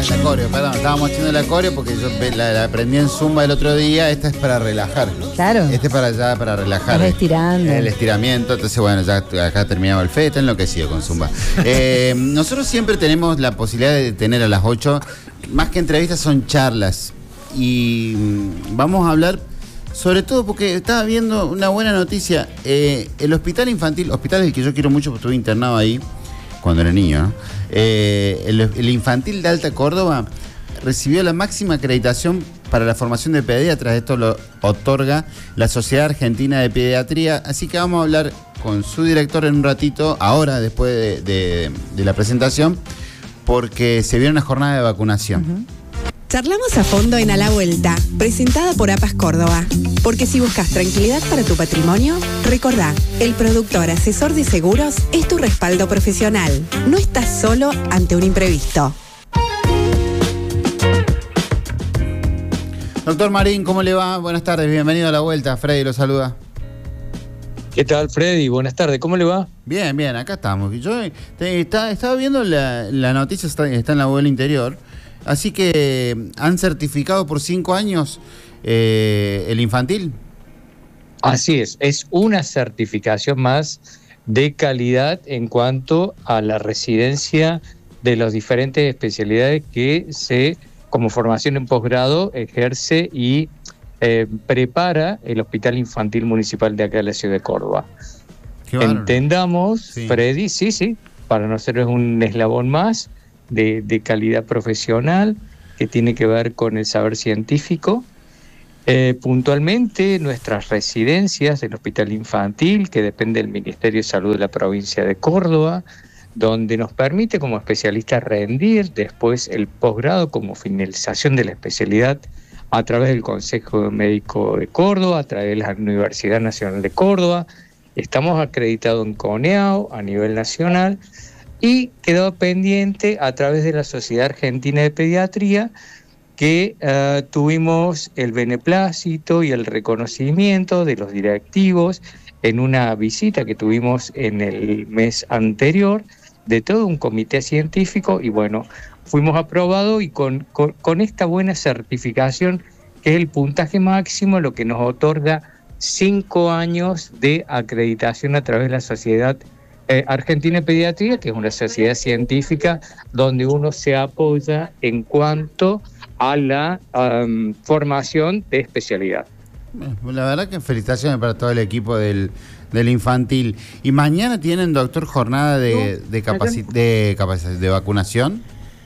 la coreo, perdón, estábamos haciendo la coreo porque yo la aprendí en Zumba el otro día. Esta es para relajar. Claro. Este es para relajar. Estás estirando. El estiramiento. Entonces, bueno, ya acá terminaba el fe, está enloquecido con Zumba. Nosotros siempre tenemos la posibilidad de tener a las 8, más que entrevistas, son charlas. Y vamos a hablar, sobre todo porque estaba viendo una buena noticia. El hospital infantil, hospital del que yo quiero mucho porque estuve internado ahí cuando era niño, ¿no? El infantil de Alta Córdoba recibió la máxima acreditación para la formación de pediatras. Esto lo otorga la Sociedad Argentina de Pediatría. Así que vamos a hablar con su director en un ratito, ahora, después de la presentación, porque se viene una jornada de vacunación. Charlamos a fondo en A la Vuelta, presentada por APAS Córdoba. Porque si buscas tranquilidad para tu patrimonio, recordá, el productor asesor de seguros es tu respaldo profesional. No estás solo ante un imprevisto. Doctor Marín, ¿cómo le va? Buenas tardes, bienvenido a La Vuelta. Freddy lo saluda. ¿Qué tal, Freddy? Buenas tardes, ¿cómo le va? Bien, bien, acá estamos. Yo estaba viendo la noticia, está en la web interior. Así que han certificado por 5 años el infantil. Así es una certificación más de calidad en cuanto a la residencia de las diferentes especialidades que se, como formación en posgrado, ejerce y prepara el Hospital Infantil Municipal de acá de la ciudad de Córdoba. Entendamos, sí. Freddy, sí, para nosotros es un eslabón más de calidad profesional que tiene que ver con el saber científico. Puntualmente nuestras residencias del Hospital Infantil, que depende del Ministerio de Salud de la provincia de Córdoba, donde nos permite como especialistas rendir después el posgrado como finalización de la especialidad a través del Consejo Médico de Córdoba, a través de la Universidad Nacional de Córdoba. Estamos acreditados en CONEAO a nivel nacional y quedó pendiente a través de la Sociedad Argentina de Pediatría que tuvimos el beneplácito y el reconocimiento de los directivos en una visita que tuvimos en el mes anterior de todo un comité científico y bueno, fuimos aprobados y con esta buena certificación que es el puntaje máximo, lo que nos otorga 5 años de acreditación a través de la Sociedad Argentina de Pediatría, que es una sociedad científica donde uno se apoya en cuanto a la formación de especialidad. La verdad que felicitaciones para todo el equipo del infantil. ¿Y mañana tienen, doctor, jornada de vacunación?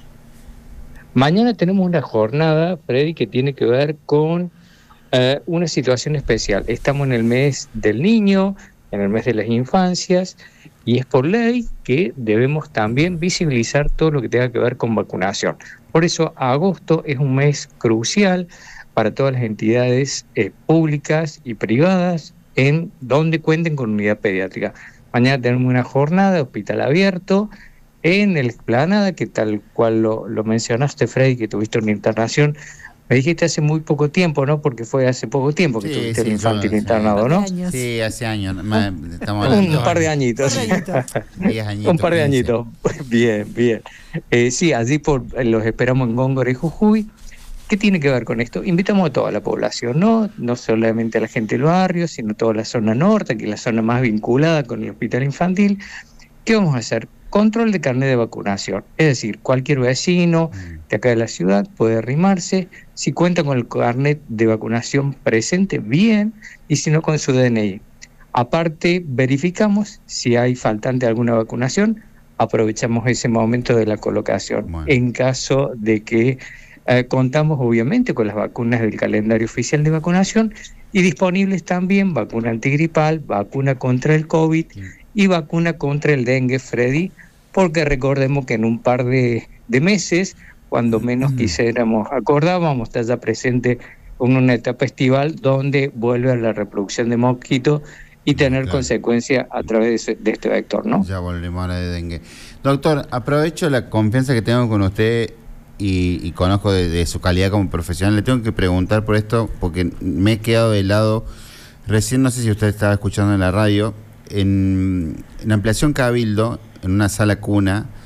Mañana tenemos una jornada, Freddy, que tiene que ver con una situación especial. Estamos en el mes del niño, en el mes de las infancias, y es por ley que debemos también visibilizar todo lo que tenga que ver con vacunación. Por eso agosto es un mes crucial para todas las entidades públicas y privadas en donde cuenten con unidad pediátrica. Mañana tenemos una jornada de hospital abierto en el Explanada, que tal cual lo mencionaste, Freddy, que tuviste una internación. Me dijiste hace muy poco tiempo, ¿no? Porque fue hace poco tiempo que tuviste el infantil internado, ¿no? Sí, hace años. Estamos un par de añitos. 10 añitos. Un par de añitos. Bien. Sí, allí los esperamos en Góngora y Jujuy. ¿Qué tiene que ver con esto? Invitamos a toda la población, ¿no? No solamente a la gente del barrio, sino toda la zona norte, que es la zona más vinculada con el hospital infantil. ¿Qué vamos a hacer? Control de carnet de vacunación. Es decir, cualquier vecino de acá de la ciudad puede arrimarse. Si cuenta con el carnet de vacunación presente, bien, y si no, con su DNI. Aparte, verificamos si hay faltante de alguna vacunación, aprovechamos ese momento de la colocación. Bueno. En caso de que contamos, obviamente, con las vacunas del calendario oficial de vacunación y disponibles también vacuna antigripal, vacuna contra el COVID y vacuna contra el dengue, Freddy, porque recordemos que en un par de meses, cuando menos quisiéramos acordar, vamos a estar ya presente en una etapa estival donde vuelve a la reproducción de mosquitos y tener consecuencias a través de este vector, ¿no? Ya volvemos a la de dengue. Doctor, aprovecho la confianza que tengo con usted y conozco de su calidad como profesional. Le tengo que preguntar por esto porque me he quedado helado. Recién, no sé si usted estaba escuchando en la radio, en Ampliación Cabildo, en una sala cuna,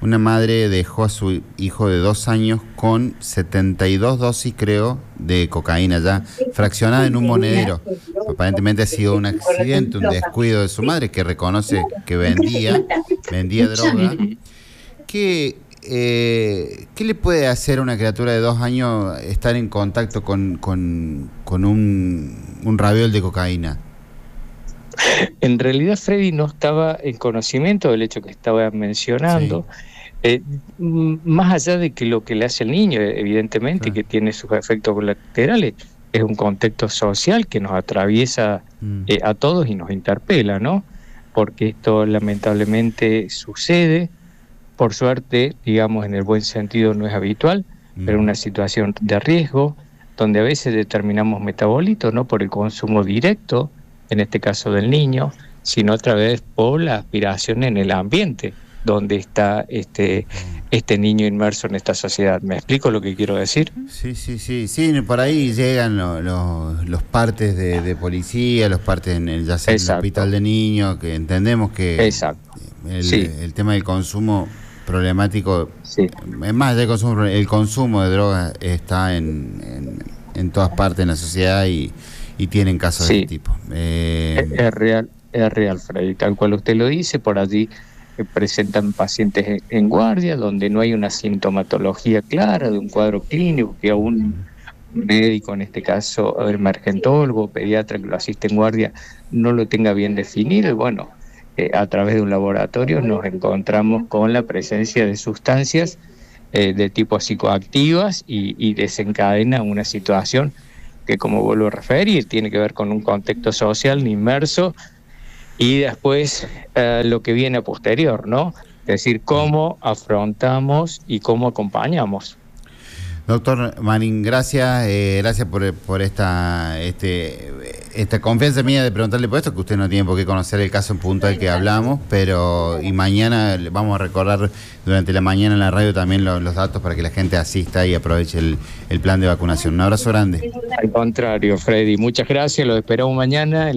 Una madre dejó a su hijo de 2 años con 72 dosis, creo, de cocaína ya, fraccionada en un monedero. Aparentemente ha sido un accidente, un descuido de su madre, que reconoce que vendía droga. ¿Qué le puede hacer a una criatura de 2 años estar en contacto con un raviol de cocaína? En realidad Freddy no estaba en conocimiento del hecho que estaba mencionando. Sí. Más allá de que lo que le hace el niño, evidentemente, que tiene sus efectos colaterales, es un contexto social que nos atraviesa a todos y nos interpela, ¿no? Porque esto lamentablemente sucede, por suerte, digamos, en el buen sentido no es habitual, pero una situación de riesgo, donde a veces determinamos metabolitos, no por el consumo directo, en este caso del niño, sino a través por la aspiración en el ambiente donde está este niño inmerso en esta sociedad. ¿Me explico lo que quiero decir? Sí, por ahí llegan los partes de policía, los partes ya sea en el hospital de niños, que entendemos que el tema del consumo problemático, es más del consumo, el consumo de drogas está en todas partes en la sociedad y tienen casos de este tipo. Es real, Freddy, tal cual usted lo dice. Por allí presentan pacientes en guardia donde no hay una sintomatología clara de un cuadro clínico que a un médico, en este caso emergentólogo, pediatra que lo asiste en guardia, no lo tenga bien definido. Y bueno, a través de un laboratorio nos encontramos con la presencia de sustancias de tipo psicoactivas y desencadena una situación que, como vuelvo a referir, tiene que ver con un contexto social inmerso y después lo que viene a posterior, ¿no? Es decir, cómo afrontamos y cómo acompañamos. Doctor Marín, gracias por esta confianza mía de preguntarle por esto, que usted no tiene por qué conocer el caso en puntual que hablamos, y mañana vamos a recordar durante la mañana en la radio también los datos para que la gente asista y aproveche el plan de vacunación. Un abrazo grande. Al contrario, Freddy, muchas gracias, lo esperamos mañana.